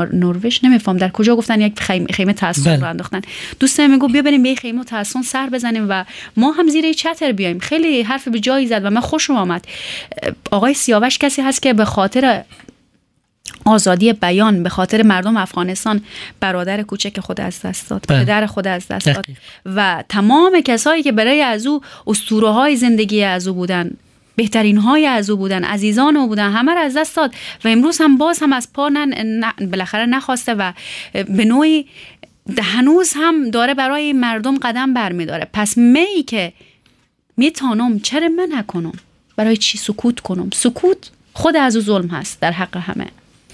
نروژ نمیفهم در کجا گفتن یک خیمه تاسون رو انداختن. دوستم میگه بیا بریم به خیمه تاسون سر بزنیم و ما هم زیر چتر بیایم. خیلی حرف به جایی زد و من خوشم آمد. آقای سیاوش کسی هست که به خاطر آزادی بیان، به خاطر مردم افغانستان برادر کوچک خود از دست داد، پدر خود از دست داد و تمام کسایی که برای از او اسطوره‌های زندگی از او بودن، بهترین های از او بودن، عزیزان او بودن، همه را از دست داد و امروز هم باز هم از پا بالاخره نخواسته و به نوعی هنوز هم داره برای مردم قدم برمیداره. پس می که میتونم چرا من نکنم؟ برای چی سکوت کنم؟ سکوت خود از او ظلم هست در حق همه.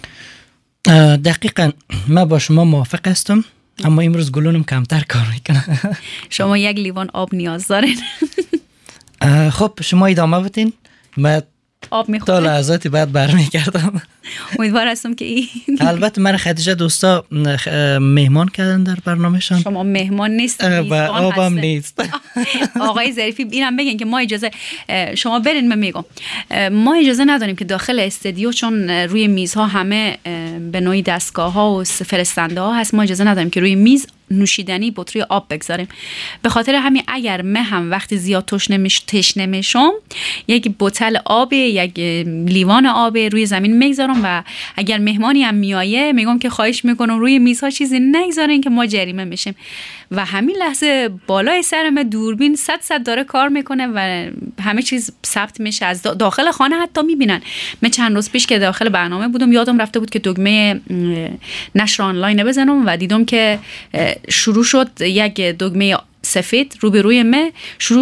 دقیقاً من با شما موافق هستم، اما امروز گلونم کمتر کار میکنه. شما یک لیوان آب نیاز دارین. خب شما ادامه بدین، من آب میخورم تا لحظاتی بعد برمیگردم. امیدوار هستم که این البته من خدیجه دوستا مهمان کردن در برنامهشان. شما مهمان نیست و آبم نیست. آقای ظریفی اینم بگن که ما اجازه، شما برین من میگم ما اجازه نداریم که داخل استودیو، چون روی میزها همه به نوعی دستگاه ها و فرستنده ها هست، ما اجازه نداریم که روی میز نوشیدنی بطری آب بگذاریم. به خاطر همین اگر من هم وقتی زیاد تشنه میشم یک بوتل آب، یک لیوان آب روی زمین میگذارم و اگر مهمانی هم میایه میگم که خواهش میکنم روی میزها چیزی نگذارین که ما جریمه میشیم. و همین لحظه بالای سرم دوربین 100 داره کار میکنه و همه چیز ثبت میشه از داخل خانه، حتی میبینن. من چند روز پیش که داخل برنامه بودم یادم رفته بود که دکمه نشر آنلاین بزنم و دیدم که شروع شد یک دکمه سفید روبروی من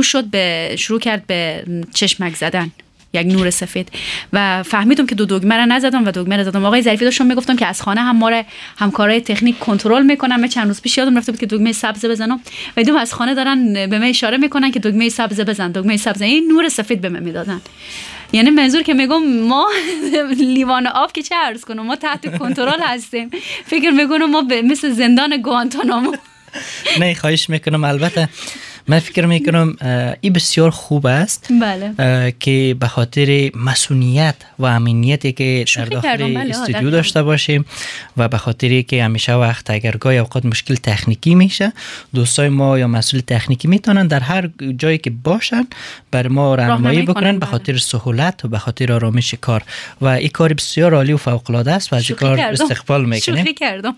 شروع کرد به چشمک زدن، یک نور سفید، و فهمیدم که دو دکمه را نزدم و دکمه را زدم. آقای ظریفی داشتم میگفتم که از خانه هم ما را همکارای تکنیک کنترل میکنن. من چند روز پیش یادم رفته بود که دکمه سبز بزنم و دیدم از خانه دارن به من اشاره میکنن که دکمه سبز بزن، دکمه سبز. این نور سفید به من میدادن. یعنی منظور که میگم ما لیوان آب که چه عرض کنم، ما تحت کنترل هستیم. فکر میکنم ما مثل زندان گوانتانامو. نه خواهش میکنم. البته من فکر میکنم این بسیار خوب است. بله. که به خاطر مسئولیت و امنیتی که در داخل استودیو داشته باشیم و به خاطری که همیشه وقت اگر گاهی اوقات مشکل تکنیکی میشه، دوستای ما یا مسئول تکنیکی میتونن در هر جایی که باشن بر ما راهنمایی بکنن به خاطر سهولت و به خاطر آرامش کار. و این کار بسیار عالی و فوق العاده است و از این کار استقبال میکنیم. شوخی کردم.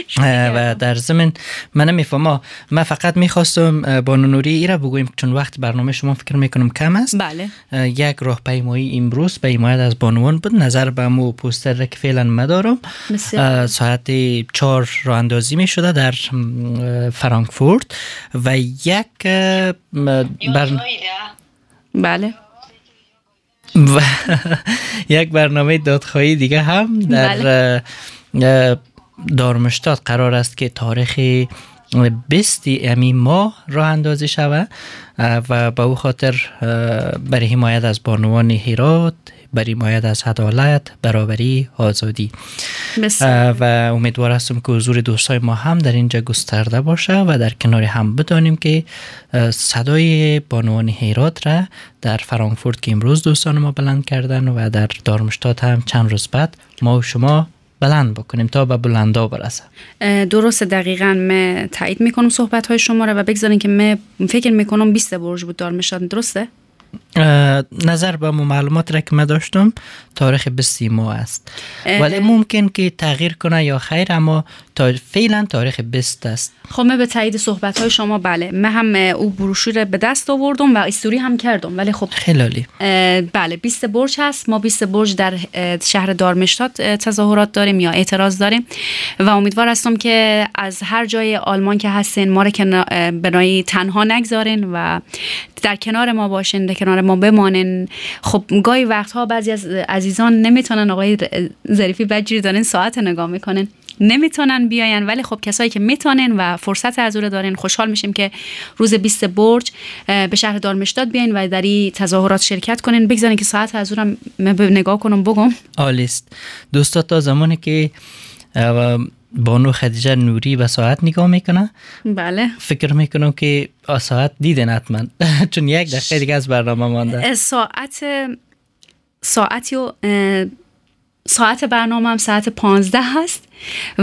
و در ضمن من نمیفهمم، من فقط میخواستم با نوری ایرا بگویم چون وقت برنامه شما فکر میکنم کم است. بله. یک راهپیمایی امروز به حمایت از بانوان بود. نظر به مو پوستر را که فعلا مدارم. ساعت 4 راه اندازی می شده در فرانکفورت و یک بله و یک برنامه دادخواهی دیگه هم در دارمشتات قرار است که تاریخ 20 امی ماه راه اندازی شود و به او خاطر برای حمایت از بانوان هرات، برای حمایت از عدالت، برابری، آزادی. و امیدوار هستم که حضور دوستای ما هم در اینجا گسترده باشه و در کنار هم بدانیم که صدای بانوان هرات را در فرانکفورت که امروز دوستان ما بلند کردن و در دارمشتات هم چند روز بعد ما و شما بلند بکنیم تا به بلندا برسه. درست، دقیقاً من تایید میکنم صحبت های شما را و بگذارین که من فکر میکنم 20 برج بود دارمشتات، درسته؟ نظر به معلومات را که من داشتم تاریخ 20 ماه است، ولی ممکن که تغییر کنه یا خیر، اما فعلا تاریخ 20 است. خب من به تایید صحبت های شما بله، من هم او بروشور به دست آوردم و استوری هم کردم، ولی خب خیلی عالی. بله 20 برج هست. ما 20 برج در شهر دارمشتات تظاهرات داریم یا اعتراض داریم و امیدوار هستم که از هر جای آلمان که هستین ما را که بنایی تنها نگذارین و در کنار ما باشین، در کنار ما بمانین. خب گاهی وقتها بعضی از عزیزان نمیتونن، آقای ظریفی بدجوری دارن ساعت نگاه میکنن نمیتونن بیاین، ولی خب کسایی که میتونن و فرصت از اون دارن خوشحال میشیم که روز 20 برج به شهر دارمشتات بیاین و در این تظاهرات شرکت کنین. بگذارین که ساعت از اون نگاه کنم بگم. عالی است دوستا. تا زمانی که بانو خدیجه نوری به ساعت نگاه میکنه، بله فکر میکنم که ساعت دیدن حتما چون 1 دقیقه دیگه از برنامه مانده. ساعت برنامه هم ساعت 15 هست